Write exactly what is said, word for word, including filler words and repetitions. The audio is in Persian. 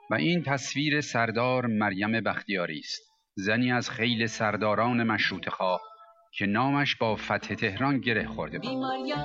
و این تصویر سردار مریم بختیاری است، زنی از خیل سرداران مشروطه‌خواه که نامش با فتح تهران گره خورده بود.